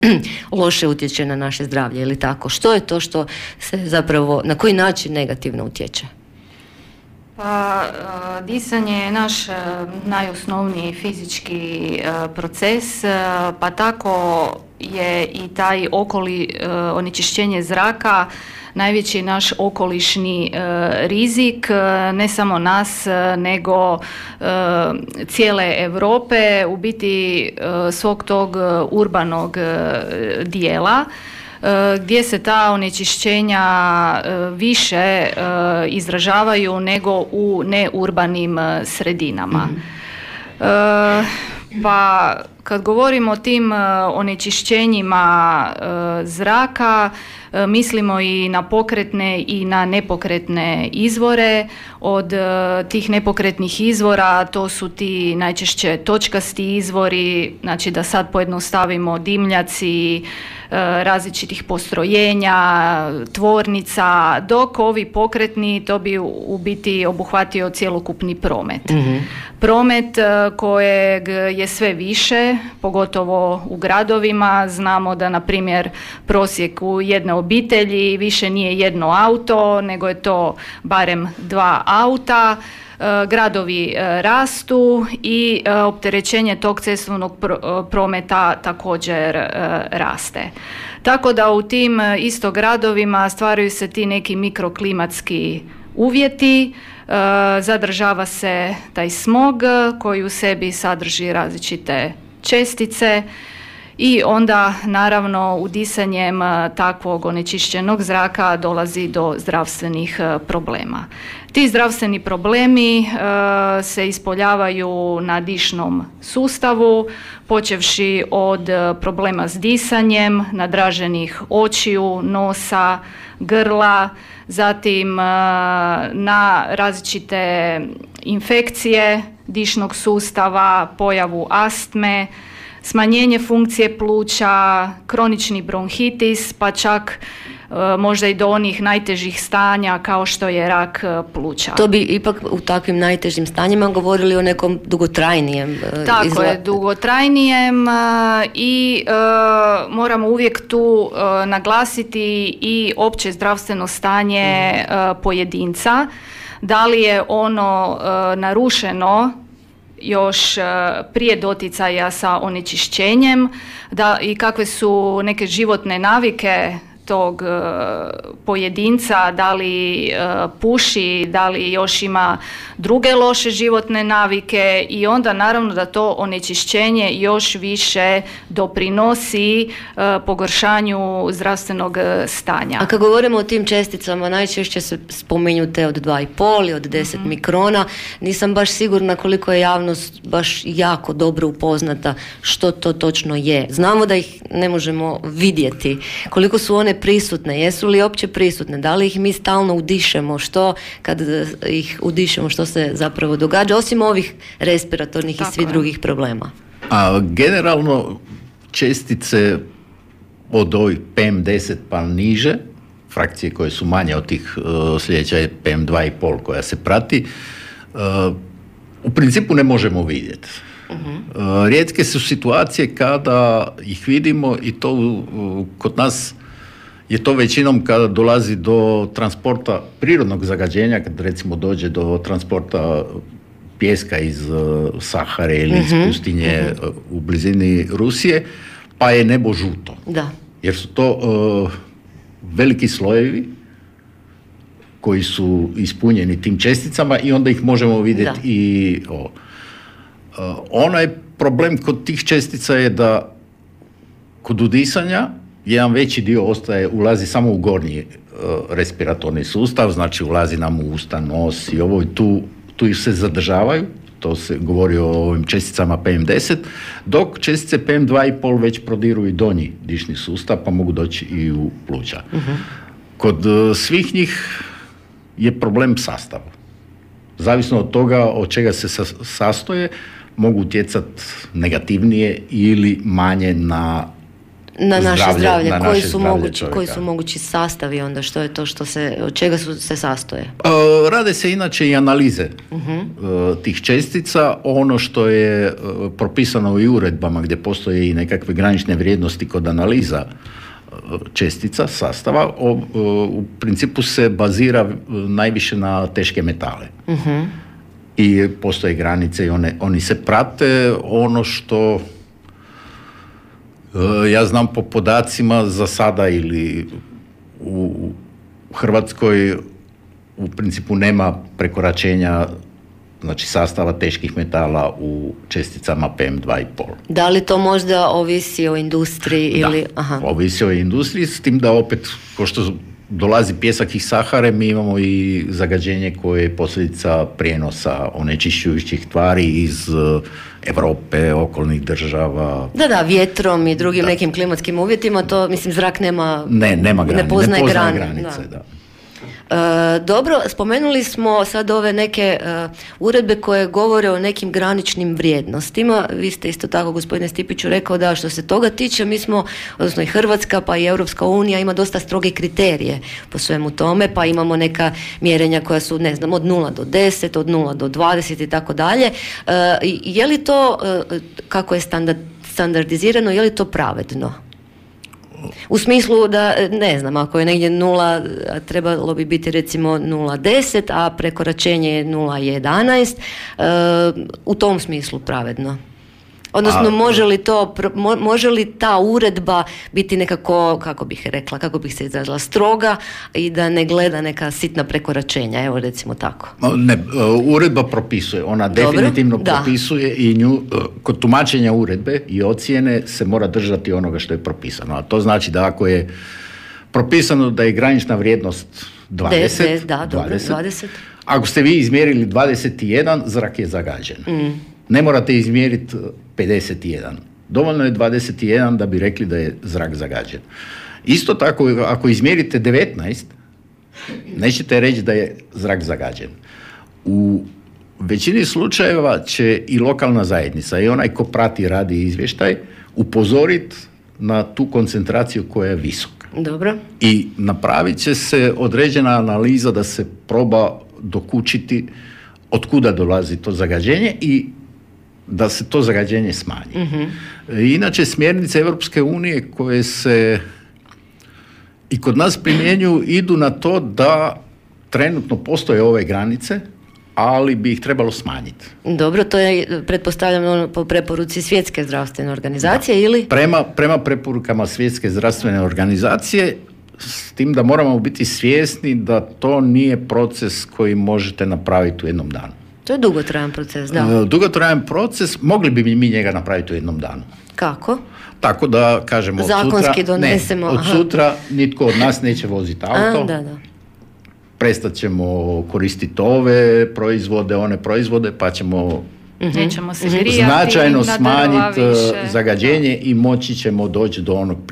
loše utječe na naše zdravlje ili tako. Što je to što se zapravo, na koji način negativno utječe? Pa, disanje je naš najosnovniji fizički proces, pa tako je i taj onečišćenje zraka najveći naš okolišni rizik, ne samo nas, nego cijele Europe, u biti svog tog urbanog dijela, gdje se ta onečišćenja više izražavaju nego u neurbanim sredinama. Pa kad govorimo o tim onečišćenjima zraka, mislimo i na pokretne i na nepokretne izvore. Od tih nepokretnih izvora to su ti najčešće točkasti izvori, znači da sad pojednostavimo, dimnjaci, različitih postrojenja, tvornica, dok ovi pokretni, to bi u biti obuhvatio cjelokupni promet. Promet kojeg je sve više, pogotovo u gradovima. Znamo da, na primjer, prosjek u jedne obitelji više nije jedno auto, nego je to barem 2 auta. Gradovi rastu i opterećenje tog cestovnog prometa također raste. Tako da u tim isto gradovima stvaraju se ti neki mikroklimatski uvjeti, zadržava se taj smog koji u sebi sadrži različite čestice i onda naravno udisanjem takvog onečišćenog zraka dolazi do zdravstvenih problema. Ti zdravstveni problemi se ispoljavaju na dišnom sustavu, počevši od problema s disanjem, nadraženih očiju, nosa, grla, zatim na različite infekcije dišnog sustava, pojavu astme, smanjenje funkcije pluća, kronični bronhitis, pa čak možda i do onih najtežih stanja kao što je rak pluća. To bi ipak u takvim najtežim stanjima govorili o nekom dugotrajnijem Tako je, dugotrajnijem i moramo uvijek tu naglasiti i opće zdravstveno stanje pojedinca. Da li je ono narušeno još prije doticaja sa onečišćenjem, i kakve su neke životne navike tog pojedinca, da li puši, da li još ima druge loše životne navike, i onda naravno da to onečišćenje još više doprinosi pogoršanju zdravstvenog stanja. A kad govorimo o tim česticama, najčešće se spominju te od 2,5 i od 10 mikrona. Nisam baš sigurna koliko je javnost baš jako dobro upoznata što to točno je. Znamo da ih ne možemo vidjeti. Koliko su one prisutne? Jesu li opće prisutne? Da li ih mi stalno udišemo? Što kad ih udišemo, što se zapravo događa, osim ovih respiratornih i svih drugih problema? A generalno čestice od ovih PM10 pa niže, frakcije koje su manje od tih, sljedeća je PM2,5 koja se prati, u principu ne možemo vidjeti. Rijetke su situacije kada ih vidimo, i to kod nas je to većinom kada dolazi do transporta prirodnog zagađenja, kad recimo dođe do transporta pijeska iz Sahare ili iz pustinje u blizini Rusije, pa je nebo žuto. Da. Jer su to veliki slojevi koji su ispunjeni tim česticama i onda ih možemo vidjeti i onaj problem kod tih čestica je da kod udisanja jedan veći dio ulazi samo u gornji respiratorni sustav, znači ulazi nam u usta, nos i ovo, i tu se zadržavaju, to se govori o ovim česticama PM10, dok čestice PM2,5 već prodiru i donji dišni sustav, pa mogu doći i u pluća. Kod svih njih je problem sastava. Zavisno od toga od čega se sastoje, mogu utjecati negativnije ili manje na na naše zdravlje. Na koji naše su zdravlje mogući, čovjeka. koji su mogući sastavi onda, što je to od čega se sastoje? Rade se inače i analize tih čestica. Ono što je propisano i uredbama gdje postoje i nekakve granične vrijednosti kod analiza čestica, sastava, u principu se bazira najviše na teške metale. I postoje granice i oni se prate. Ono što ja znam po podacima za sada ili u Hrvatskoj u principu nema prekoračenja, znači sastava teških metala u česticama PM2,5. Da li to možda ovisi o industriji ili... Da, ovisi o industriji, s tim da opet, ko što dolazi pijesak iz Sahare, mi imamo i zagađenje koje je posljedica prijenosa onečišćujućih tvari iz Europe, okolnih država. Da, vjetrom i drugim nekim klimatskim uvjetima, to, mislim, zrak nema ne poznaje granice. Da. Dobro, spomenuli smo sad ove neke uredbe koje govore o nekim graničnim vrijednostima. Vi ste isto tako, gospodine Stipiću, rekao da što se toga tiče, mi smo, odnosno i Hrvatska pa i Europska unija ima dosta stroge kriterije po svemu tome, pa imamo neka mjerenja koja su, ne znam, od 0 do 10, od 0 do 20 i tako dalje. Je li to, kako je standardizirano, je li to pravedno? U smislu da, ne znam, ako je negdje 0, trebalo bi biti recimo 0,10, a prekoračenje je 0,11, u tom smislu pravedno. Odnosno, može li ta uredba biti nekako, kako bih se izrazila, stroga i da ne gleda neka sitna prekoračenja, evo recimo tako. Ne, uredba propisuje, ona definitivno propisuje i nju, kod tumačenja uredbe i ocjene se mora držati onoga što je propisano, a to znači da ako je propisano da je granična vrijednost 20, ako ste vi izmjerili 21, zrak je zagađen. Ne morate izmjeriti 51. Dovoljno je 21 da bi rekli da je zrak zagađen. Isto tako, ako izmjerite 19, nećete reći da je zrak zagađen. U većini slučajeva će i lokalna zajednica i onaj ko prati radi izvještaj upozoriti na tu koncentraciju koja je visoka. Dobro. I napravit će se određena analiza da se proba dokučiti od kuda dolazi to zagađenje i da se to zagađenje smanji. Inače, smjernice Europske unije koje se i kod nas primjenjuju idu na to da trenutno postoje ove granice, ali bi ih trebalo smanjiti. Dobro, to je, pretpostavljam, po preporuci Svjetske zdravstvene organizacije, ili? Prema preporukama Svjetske zdravstvene organizacije, s tim da moramo biti svjesni da to nije proces koji možete napraviti u jednom danu. To je dugotrajan proces, da. Dugotrajan proces, mogli bi mi njega napraviti u jednom danu. Kako? Tako da, kažemo, zakonski donesemo. Od sutra nitko od nas neće voziti auto. Da. Prestat ćemo koristiti ove proizvode, one proizvode, pa ćemo nećemo se grijati, značajno smanjiti zagađenje i moći ćemo doći do onog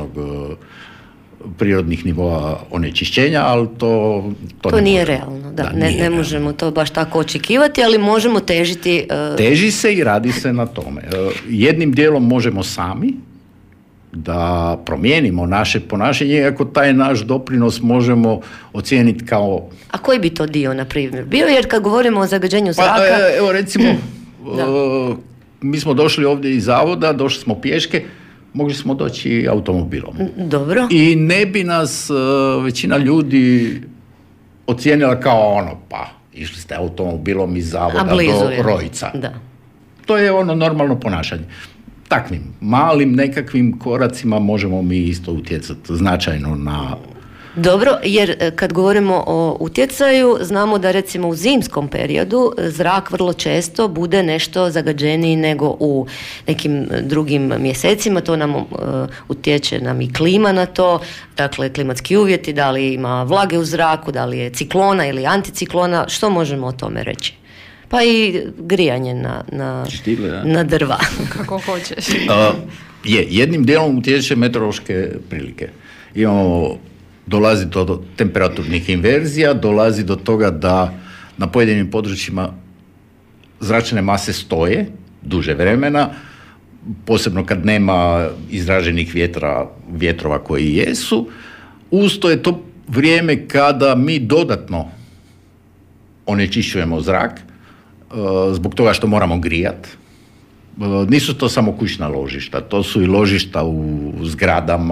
prirodnih nivoa onečišćenja, ali to nije realno. Ne možemo to baš tako očekivati, ali možemo težiti... Teži se i radi se na tome. Jednim dijelom možemo sami da promijenimo naše ponašanje, iako taj naš doprinos možemo ocijeniti kao... A koji bi to dio, na primjer, bio? Jer kad govorimo o zagađenju zraka... Evo recimo, mi smo došli ovdje iz zavoda, došli smo pješke, mogli smo doći automobilom. Dobro. I ne bi nas većina ljudi ocijenila kao pa išli ste automobilom iz zavoda do Rojca. Da. To je normalno ponašanje. Takvim malim nekakvim koracima možemo mi isto utjecati značajno na... Dobro, jer kad govorimo o utjecaju, znamo da recimo u zimskom periodu zrak vrlo često bude nešto zagađeniji nego u nekim drugim mjesecima, to nam utječe nam i klima na to, dakle klimatski uvjeti, da li ima vlage u zraku, da li je ciklona ili anticiklona, što možemo o tome reći? Pa i grijanje na drva. Kako hoćeš. Jednim dijelom utječe meteorološke prilike. Dolazi do temperaturnih inverzija, dolazi do toga da na pojedinim područjima zračne mase stoje duže vremena, posebno kad nema izraženih vjetrova koji jesu. Uz to je to vrijeme kada mi dodatno onečišćujemo zrak zbog toga što moramo grijati. Nisu to samo kućna ložišta, to su i ložišta u zgradama,